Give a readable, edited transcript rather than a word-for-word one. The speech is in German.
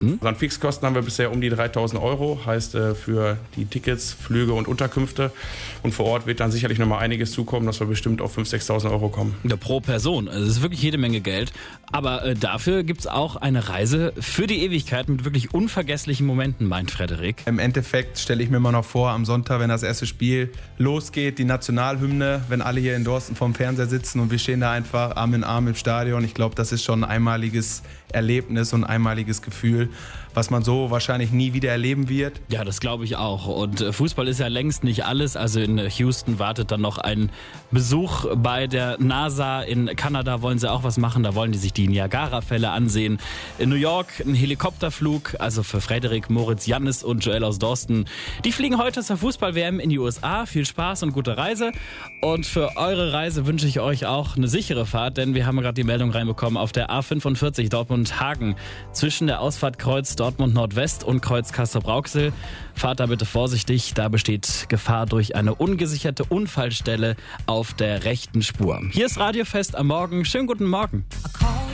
Also an Fixkosten haben wir bisher um die 3.000 €, heißt für die Tickets, Flüge und Unterkünfte. Und vor Ort wird dann sicherlich nochmal einiges zukommen, dass wir bestimmt auf 5.000, 6.000 € kommen. Ja, pro Person, also das ist wirklich jede Menge Geld. Aber dafür gibt's auch eine Reise für die Ewigkeit mit wirklich unvergesslichen Momenten, meint Frederik. Im Endeffekt stelle ich mir immer noch vor, am Sonntag, wenn das erste Spiel losgeht, die Nationalhymne, wenn alle hier in Dorsten vorm Fernseher sitzen und wir stehen da einfach Arm in Arm im Stadion. Ich glaube, das ist schon ein einmaliges Erlebnis und ein einmaliges Gefühl, was man so wahrscheinlich nie wieder erleben wird. Ja, das glaube ich auch. Und Fußball ist ja längst nicht alles. Also in Houston wartet dann noch ein Besuch bei der NASA. In Kanada wollen sie auch was machen. Da wollen die sich die Niagara-Fälle ansehen. In New York ein Helikopterflug. Also für Frederik, Moritz, Jannis und Joel aus Dorsten. Die fliegen heute zur Fußball-WM in die USA. Viel Spaß und gute Reise. Und für eure Reise wünsche ich euch auch eine sichere Fahrt. Denn wir haben gerade die Meldung reinbekommen auf der A45 Dortmund-Hagen. Zwischen der Ausfahrt Kreuz Dortmund Nordwest und Kreuz Castrop-Rauxel. Fahrt da bitte vorsichtig, da besteht Gefahr durch eine ungesicherte Unfallstelle auf der rechten Spur. Hier ist Radiofest am Morgen. Schönen guten Morgen.